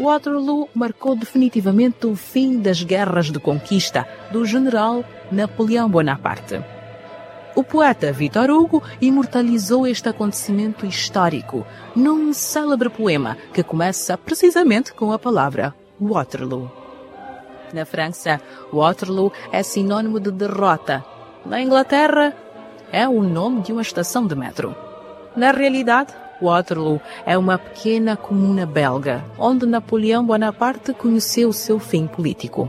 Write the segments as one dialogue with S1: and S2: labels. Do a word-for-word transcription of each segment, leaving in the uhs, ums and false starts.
S1: Waterloo marcou definitivamente o fim das guerras de conquista do general Napoleão Bonaparte. O poeta Victor Hugo imortalizou este acontecimento histórico num célebre poema que começa precisamente com a palavra Waterloo. Na França, Waterloo é sinônimo de derrota. Na Inglaterra, é o nome de uma estação de metro. Na realidade, Waterloo é uma pequena comuna belga, onde Napoleão Bonaparte conheceu o seu fim político.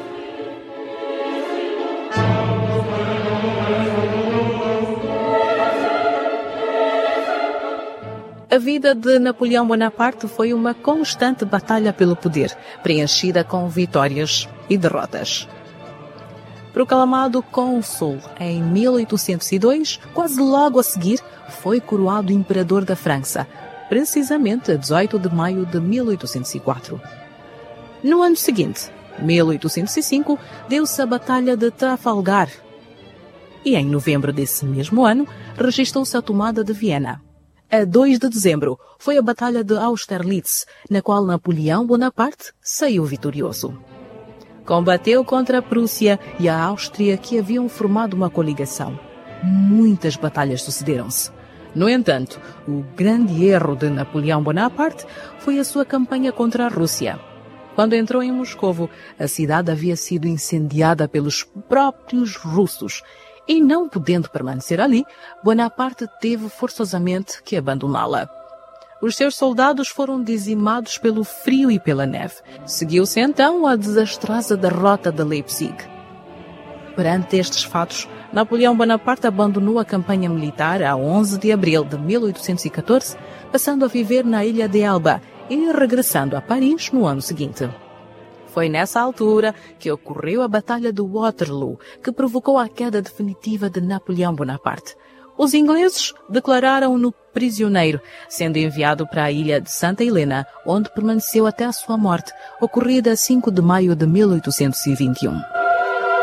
S1: A vida de Napoleão Bonaparte foi uma constante batalha pelo poder, preenchida com vitórias e derrotas. Proclamado cônsul em mil oitocentos e dois, quase logo a seguir, foi coroado imperador da França, precisamente a dezoito de maio de mil oitocentos e quatro. No ano seguinte, mil oitocentos e cinco, deu-se a Batalha de Trafalgar. E em novembro desse mesmo ano, registrou-se a tomada de Viena. A dois de dezembro, foi a Batalha de Austerlitz, na qual Napoleão Bonaparte saiu vitorioso. Combateu contra a Prússia e a Áustria, que haviam formado uma coligação. Muitas batalhas sucederam-se. No entanto, o grande erro de Napoleão Bonaparte foi a sua campanha contra a Rússia. Quando entrou em Moscovo, a cidade havia sido incendiada pelos próprios russos e, não podendo permanecer ali, Bonaparte teve forçosamente que abandoná-la. Os seus soldados foram dizimados pelo frio e pela neve. Seguiu-se então a desastrosa derrota de Leipzig. Perante estes fatos, Napoleão Bonaparte abandonou a campanha militar a onze de abril de mil oitocentos e catorze, passando a viver na ilha de Elba e regressando a Paris no ano seguinte. Foi nessa altura que ocorreu a Batalha de Waterloo, que provocou a queda definitiva de Napoleão Bonaparte. Os ingleses declararam-no prisioneiro, sendo enviado para a ilha de Santa Helena, onde permaneceu até a sua morte, ocorrida a cinco de maio de mil oitocentos e vinte e um.